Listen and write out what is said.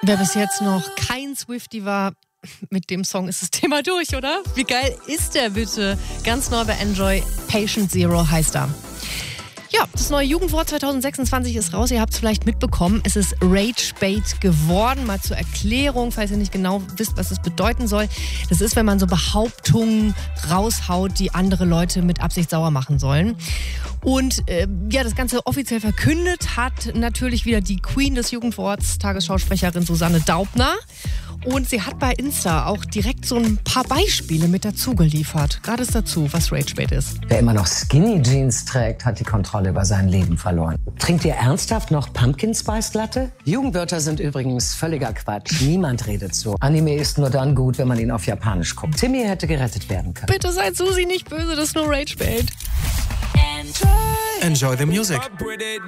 Wer bis jetzt noch kein Swiftie war, mit dem Song ist das Thema durch, oder? Wie geil ist der bitte? Ganz neu bei Enjoy, Patient Zero heißt er. Ja, das neue Jugendwort 2026 ist raus. Ihr habt es vielleicht mitbekommen. Es ist Ragebait geworden. Mal zur Erklärung, falls ihr nicht genau wisst, was es bedeuten soll. Das ist, wenn man so Behauptungen raushaut, die andere Leute mit Absicht sauer machen sollen. Und das Ganze offiziell verkündet hat natürlich wieder die Queen des Jugendworts, Tagesschausprecherin Susanne Daubner. Und sie hat bei Insta auch direkt so ein paar Beispiele mit dazu geliefert. Gerade dazu, was Ragebait ist. Wer immer noch Skinny Jeans trägt, hat die Kontrolle über sein Leben verloren. Trinkt ihr ernsthaft noch Pumpkin Spice Latte? Jugendwörter sind übrigens völliger Quatsch. Niemand redet so. Anime ist nur dann gut, wenn man ihn auf Japanisch guckt. Timmy hätte gerettet werden können. Bitte seid Susi nicht böse, das ist nur Ragebait. Enjoy the music.